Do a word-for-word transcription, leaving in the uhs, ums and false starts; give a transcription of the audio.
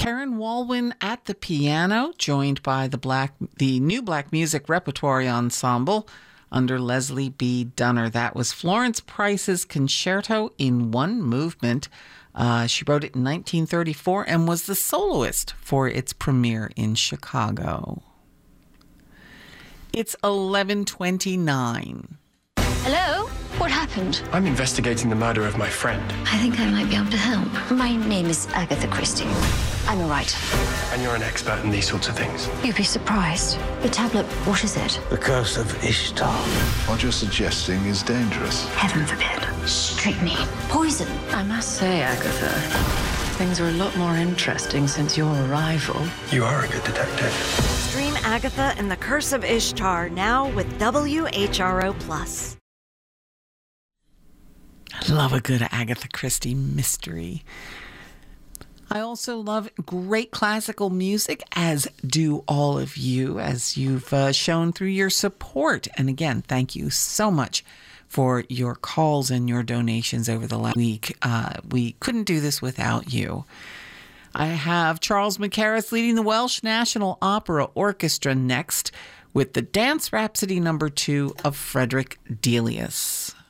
Karen Walwyn at the piano, joined by the black, the New Black Music Repertory Ensemble under Leslie B. Dunner. That was Florence Price's Concerto in One Movement. Uh, she wrote it in nineteen thirty-four and was the soloist for its premiere in Chicago. It's eleven twenty-nine. Hello? What happened? I'm investigating the murder of my friend. I think I might be able to help. My name is Agatha Christie. I'm a writer. And you're an expert in these sorts of things. You'd be surprised. The tablet, what is it? The Curse of Ishtar. What you're suggesting is dangerous. Heaven forbid. Strychnine. Poison. I must say, Agatha, things are a lot more interesting since your arrival. You are a good detective. Stream Agatha and the Curse of Ishtar now with W H R O Plus. I love a good Agatha Christie mystery. I also love great classical music, as do all of you, as you've uh, shown through your support. And again, thank you so much for your calls and your donations over the last week. Uh, we couldn't do this without you. I have Charles Mackerras leading the Welsh National Opera Orchestra next with the Dance Rhapsody number two of Frederick Delius.